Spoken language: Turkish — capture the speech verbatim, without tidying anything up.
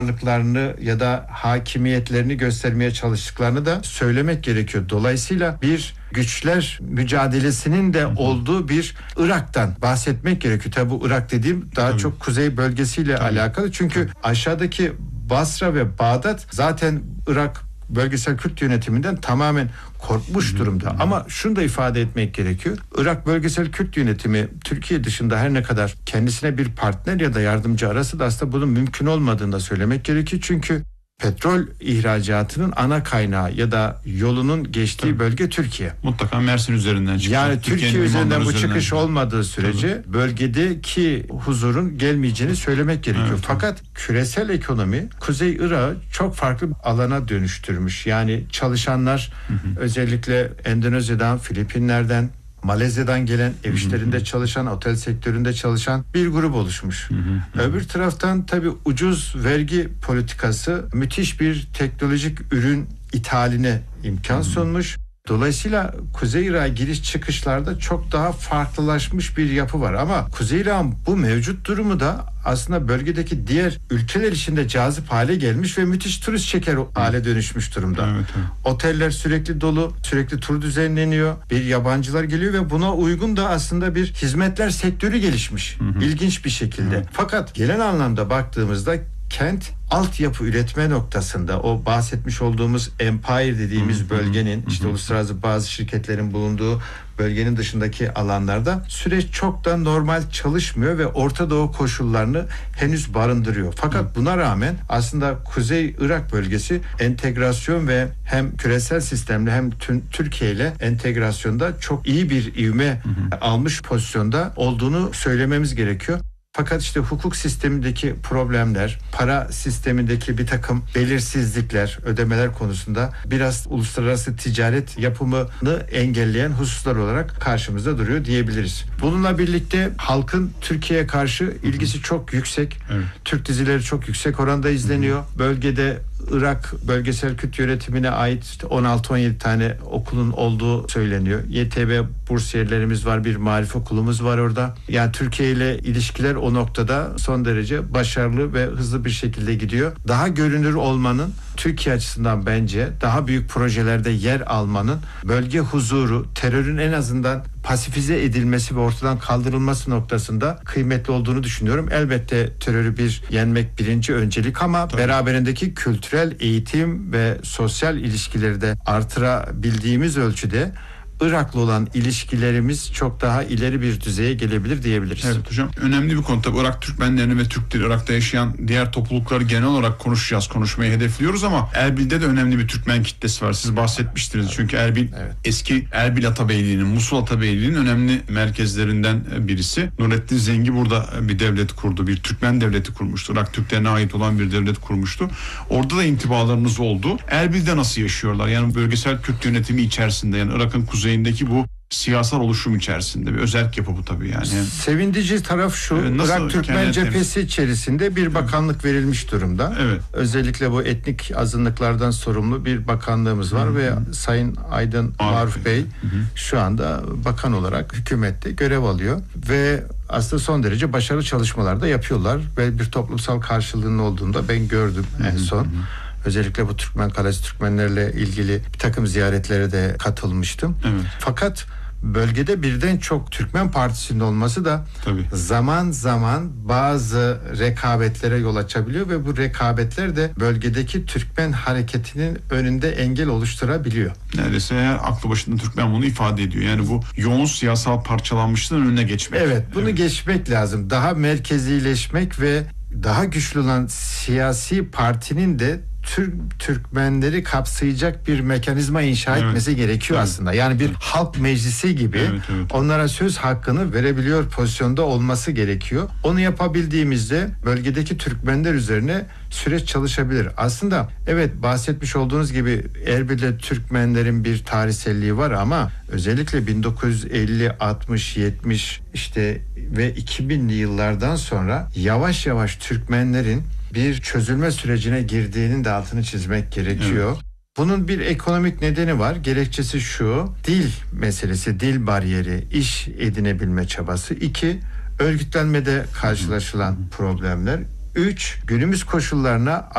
varlıklarını ya da hakimiyetlerini göstermeye çalıştıklarını da söylemek gerekiyor. Dolayısıyla bir güçler mücadelesinin de olduğu bir Irak'tan bahsetmek gerekiyor. Tabi bu Irak dediğim daha Tabii. çok kuzey bölgesiyle Tabii. alakalı. Çünkü Tabii. aşağıdaki Basra ve Bağdat zaten Irak bölgesel Kürt yönetiminden tamamen korkmuş durumda. Ama şunu da ifade etmek gerekiyor. Irak bölgesel Kürt yönetimi Türkiye dışında her ne kadar kendisine bir partner ya da yardımcı arası da aslında bunun mümkün olmadığını da söylemek gerekiyor. Çünkü petrol ihracatının ana kaynağı ya da yolunun geçtiği Tabii. bölge Türkiye. Mutlaka Mersin üzerinden çıkıyor. Yani Türkiye Türkiye'nin üzerinden bu üzerinden çıkış çıkıyor. olmadığı sürece Tabii. bölgedeki huzurun gelmeyeceğini söylemek gerekiyor. Evet, Fakat evet. küresel ekonomi Kuzey Irak'ı çok farklı bir alana dönüştürmüş. Yani çalışanlar hı hı. özellikle Endonezya'dan, Filipinler'den, Malezya'dan gelen, ev işlerinde çalışan, otel sektöründe çalışan bir grup oluşmuş. Hı hı hı. Öbür taraftan tabii ucuz vergi politikası müthiş bir teknolojik ürün ithaline imkan hı hı. sunmuş. Dolayısıyla Kuzey Irak'a giriş çıkışlarda çok daha farklılaşmış bir yapı var. Ama Kuzey Irak'ın bu mevcut durumu da aslında bölgedeki diğer ülkeler için de cazip hale gelmiş ve müthiş turist çeker hale dönüşmüş durumda. Evet, evet. Oteller sürekli dolu, sürekli tur düzenleniyor, bir yabancılar geliyor ve buna uygun da aslında bir hizmetler sektörü gelişmiş. Hı hı. İlginç bir şekilde. Hı. Fakat genel anlamda baktığımızda kent altyapı üretme noktasında o bahsetmiş olduğumuz Empire dediğimiz hı hı, bölgenin hı hı. işte uluslararası bazı şirketlerin bulunduğu bölgenin dışındaki alanlarda süreç çok da normal çalışmıyor ve Orta Doğu koşullarını henüz barındırıyor. Fakat hı. buna rağmen aslında Kuzey Irak bölgesi entegrasyon ve hem küresel sistemle hem tüm Türkiye ile entegrasyonda çok iyi bir ivme hı hı. almış pozisyonda olduğunu söylememiz gerekiyor. Fakat işte hukuk sistemindeki problemler, para sistemindeki bir takım belirsizlikler, ödemeler konusunda biraz uluslararası ticaret yapımını engelleyen hususlar olarak karşımızda duruyor diyebiliriz. Bununla birlikte halkın Türkiye'ye karşı ilgisi çok yüksek. Evet. Türk dizileri çok yüksek oranda izleniyor. Hı hı. Bölgede Irak bölgesel Kürt yönetimine ait işte on altı on yedi tane okulun olduğu söyleniyor. Y T B bursiyerlerimiz var, bir marif okulumuz var orada. Yani Türkiye ile ilişkiler o noktada son derece başarılı ve hızlı bir şekilde gidiyor. Daha görünür olmanın Türkiye açısından bence daha büyük projelerde yer almanın bölge huzuru, terörün en azından pasifize edilmesi ve ortadan kaldırılması noktasında kıymetli olduğunu düşünüyorum. Elbette terörü bir yenmek birinci öncelik ama Tabii. beraberindeki kültürel eğitim ve sosyal ilişkileri de artırabildiğimiz ölçüde Irak'la olan ilişkilerimiz çok daha ileri bir düzeye gelebilir diyebiliriz. Evet hocam. Önemli bir konu tabii Irak Türkmenlerini ve Türkleri, Irak'ta yaşayan diğer toplulukları genel olarak konuşacağız, konuşmayı hedefliyoruz ama Erbil'de de önemli bir Türkmen kitlesi var. Siz bahsetmiştiniz. Evet. Çünkü Erbil evet. eski Erbil Atabeyliği'nin, Musul Atabeyliği'nin önemli merkezlerinden birisi. Nurettin Zengi burada bir devlet kurdu. Bir Türkmen devleti kurmuştu. Irak Türklerine ait olan bir devlet kurmuştu. Orada da intibalarınız oldu. Erbil'de nasıl yaşıyorlar? Yani bölgesel Kürt yönetimi içerisinde, yani Irak'ın kuzey kuzeyindeki bu siyasal oluşum içerisinde bir özerk yapı bu tabii yani. Sevindirici taraf şu, ee, Irak Türkmen cephesi temiz? içerisinde bir bakanlık verilmiş durumda. Evet. Özellikle bu etnik azınlıklardan sorumlu bir bakanlığımız var Hı-hı. ve Sayın Aydın Maruf, Maruf Bey Hı-hı. şu anda bakan olarak hükümette görev alıyor ve aslında son derece başarılı çalışmalar da yapıyorlar ve bir toplumsal karşılığının olduğunu da ben gördüm Hı-hı. en son. Hı-hı. Özellikle bu Türkmen Kalesi Türkmenlerle ilgili bir takım ziyaretlere de katılmıştım. Evet. Fakat bölgede birden çok Türkmen Partisi'nin olması da Tabii. zaman zaman bazı rekabetlere yol açabiliyor ve bu rekabetler de bölgedeki Türkmen hareketinin önünde engel oluşturabiliyor. Neredeyse her aklı başında Türkmen bunu ifade ediyor. Yani bu yoğun siyasal parçalanmışlığın önüne geçmek. Evet, bunu evet. geçmek lazım. Daha merkezileşmek ve daha güçlü olan siyasi partinin de Türk Türkmenleri kapsayacak bir mekanizma inşa evet. etmesi gerekiyor evet. aslında. Yani bir evet. halk meclisi gibi evet, evet. onlara söz hakkını verebiliyor pozisyonda olması gerekiyor. Onu yapabildiğimizde bölgedeki Türkmenler üzerine süreç çalışabilir. Aslında evet bahsetmiş olduğunuz gibi Erbil'de Türkmenlerin bir tarihselliği var ama özellikle bin dokuz yüz elli, altmış, yetmiş işte ve iki binli yıllardan sonra yavaş yavaş Türkmenlerin bir çözülme sürecine girdiğinin de altını çizmek gerekiyor. Evet. Bunun bir ekonomik nedeni var. Gerekçesi şu: dil meselesi, dil bariyeri, iş edinebilme çabası. İki, örgütlenmede karşılaşılan problemler. Üç, günümüz koşullarına